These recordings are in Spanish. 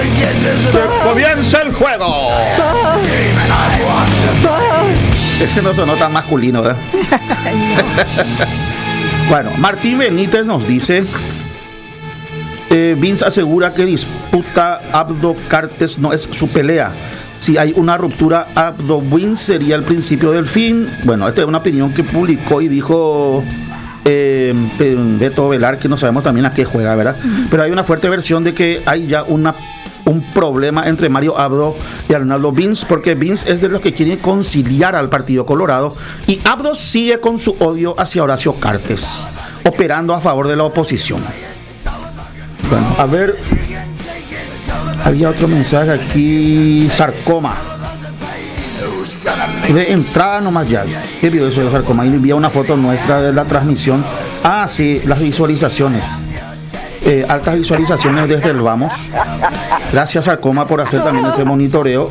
Que comience el juego. Este no sonó tan masculino, ¿verdad? Bueno, Martín Benítez nos dice: Vince asegura que disputa Abdo Cartes no es su pelea. Si hay una ruptura Abdo-Win sería el principio del fin. Bueno, esta es una opinión que publicó y dijo Beto Velar, que no sabemos también a qué juega, ¿verdad? Pero hay una fuerte versión de que hay ya un problema entre Mario Abdo y Arnaldo Vince, porque Vince es de los que quieren conciliar al Partido Colorado y Abdo sigue con su odio hacia Horacio Cartes, operando a favor de la oposición. Bueno, a ver, había otro mensaje aquí. Sarcoma. De entrada nomás ya. ¿Qué video eso de Sarcoma? Y le envía una foto nuestra de la transmisión. Ah, sí, las visualizaciones. Altas visualizaciones desde el Vamos. Gracias, Sarcoma, por hacer también ese monitoreo.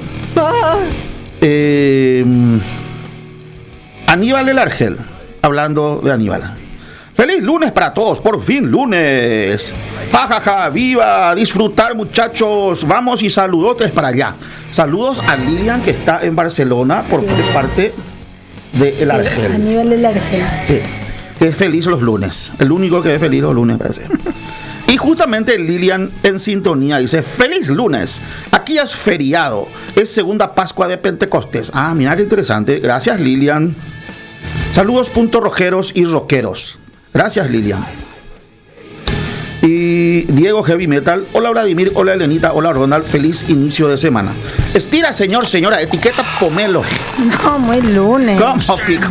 Aníbal del Argel. Hablando de Aníbal. ¡Feliz lunes para todos! ¡Por fin lunes! ¡Ja, ja, ja! ¡Viva! ¡Disfrutar, muchachos! Vamos y saludotes para allá. Saludos a Lilian, que está en Barcelona, por parte de El Argel. Aníbal del Argel. Sí, que es feliz los lunes. El único que es feliz los lunes, parece. Y justamente Lilian en sintonía dice: ¡Feliz lunes! Aquí es feriado. Es segunda Pascua de Pentecostés. Ah, mira qué interesante. Gracias, Lilian. Saludos, rojeros y rockeros. Gracias, Lilian. Y Diego Heavy Metal: hola Vladimir, hola Elenita, hola Ronald, feliz inicio de semana. Estira, señora, etiqueta pomelo. No, muy lunes. ¿Cómo, pico?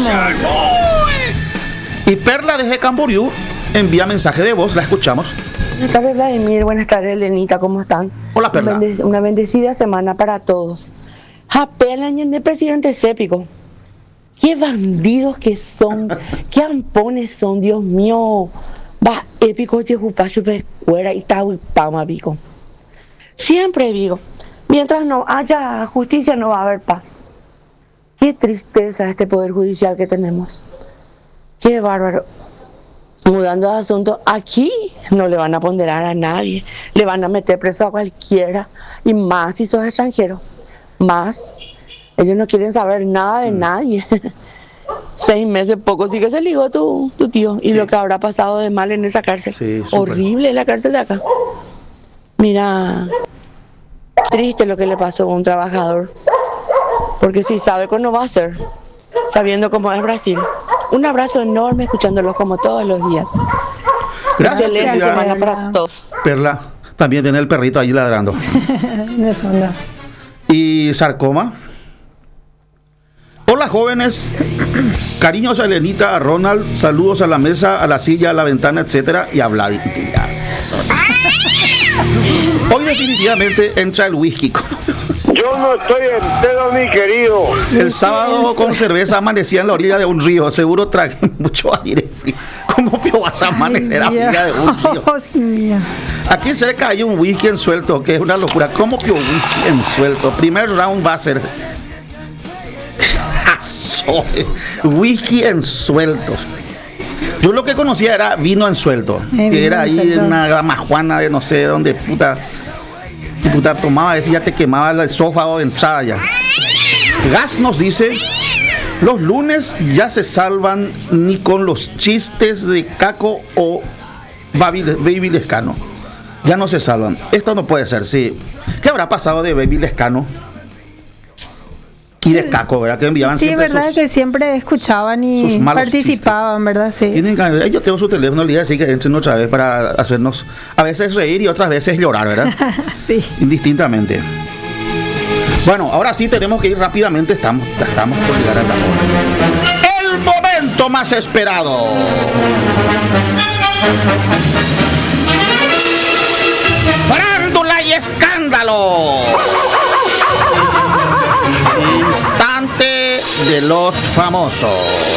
Y Perla desde Camboriú envía mensaje de voz, la escuchamos. Buenas tardes, Vladimir, buenas tardes, Elenita, ¿cómo están? Hola, Perla. Una bendecida semana para todos. Apelan de presidente Cépico. Qué bandidos que son, qué ampones son, Dios mío. Va épico de jupacho pescuera y tauipama, Vico. Siempre digo, mientras no haya justicia no va a haber paz. Qué tristeza este poder judicial que tenemos. Qué bárbaro. Mudando de asunto, aquí no le van a ponderar a nadie, le van a meter preso a cualquiera, y más si sos extranjero, más. Ellos no quieren saber nada de nadie. 6 meses poco sí que se ligó tu tío. Y sí, lo que habrá pasado de mal en esa cárcel. Sí, horrible la cárcel de acá. Mira, triste lo que le pasó a un trabajador. Porque si sabe que no va a ser, sabiendo cómo es Brasil. Un abrazo enorme, escuchándolos como todos los días. Gracias. Excelente semana para todos. Perla, también tiene el perrito ahí ladrando. Y Sarcoma: hola jóvenes, cariños a Elenita, a Ronald, saludos a la mesa, a la silla, a la ventana, etcétera, y a Vladimir. Hoy definitivamente entra el whisky. Yo no estoy en pedo, mi querido. El sábado con cerveza amanecía en la orilla de un río, seguro traje mucho aire frío. ¿Cómo vas a amanecer a la orilla de un río? Dios mío. Aquí cerca hay un whisky en suelto, que es una locura. ¿Cómo que un whisky en suelto? Primer round va a ser whisky en sueltos. Yo lo que conocía era vino en suelto, que era ahí en una gramajuana de no sé dónde puta tomaba, ese ya te quemaba el esófago de entrada ya. Gas nos dice: los lunes ya se salvan ni con los chistes de Caco o Baby Lescano. Ya no se salvan. Esto no puede ser, sí. ¿Qué habrá pasado de Baby Lescano y de Caco, verdad? Que enviaban siempre. Sí, verdad, que siempre escuchaban y participaban, ¿verdad? Sí. Yo tengo su teléfono, le así que entren otra vez para hacernos a veces reír y otras veces llorar, ¿verdad? Sí. Indistintamente. Bueno, ahora sí tenemos que ir rápidamente. Estamos por llegar a la hora. El momento más esperado. Farándula y escándalo. Instante de los famosos.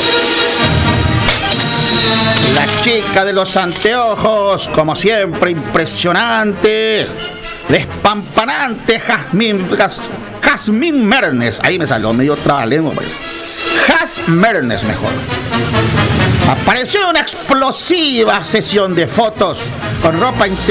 La chica de los anteojos, como siempre, impresionante, despampanante, Jazmín Mernes. Ahí me salió medio trabalengua, pues. Jazz Mernes, mejor. Apareció una explosiva sesión de fotos con ropa interior